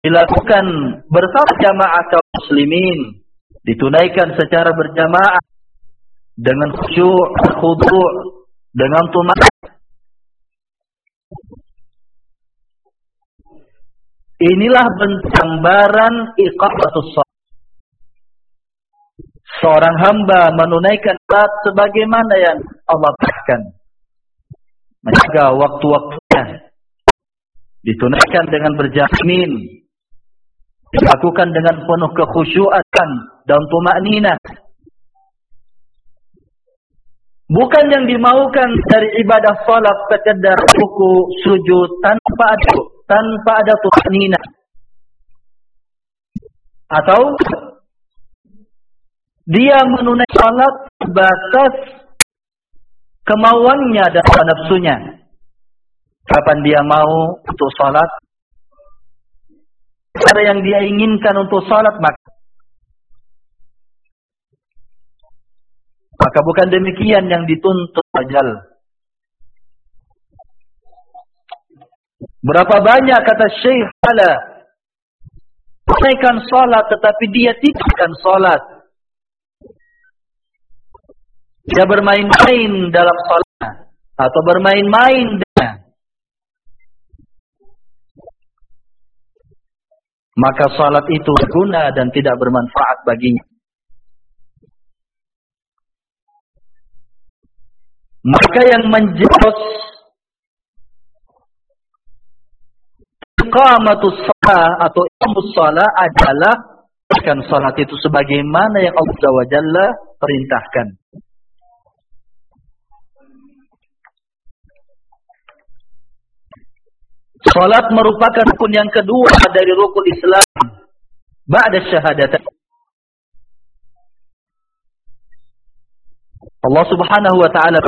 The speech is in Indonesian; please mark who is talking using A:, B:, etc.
A: dilakukan bersama jamaah kaum muslimin, ditunaikan secara berjamaah dengan khusyuk, khudu', dengan tumak. Inilah bentuk gambaran iqamatus shalah. Seorang hamba menunaikan salat sebagaimana yang Allah tetapkan. Menjaga waktu-waktunya, ditunaikan dengan berjamin, dilakukan dengan penuh kekhusyuan dan tumakninah. Bukan yang dimaukan dari ibadah salat sekedar ruku, sujud tanpa ada tumakninah. Atau dia menunaikan salat batas kemauannya dan nafsunya. Kapan dia mau untuk salat, cara yang dia inginkan untuk salat, maka bukan demikian yang dituntut ajal. Berapa banyak kata Syekh ala tunaikan salat tetapi dia tidakkan salat. Dia bermain-main dalam salat atau bermain-main dengan, maka salat itu berguna dan tidak bermanfaat baginya. Maka yang menjeros iqamatus shalah atau iqamus shalah adalah kan salat itu sebagaimana yang Allah Azza wa Jalla perintahkan. Salat merupakan rukun yang kedua dari rukun Islam ba'da syahadatain. Allah Subhanahu wa taala